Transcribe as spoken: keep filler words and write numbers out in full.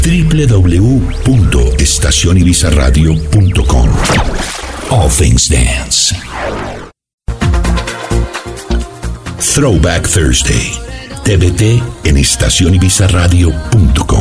w w w punto estación ibiza radio punto com. All Things Dance. Throwback Thursday. T V T en estación ibiza radio punto com.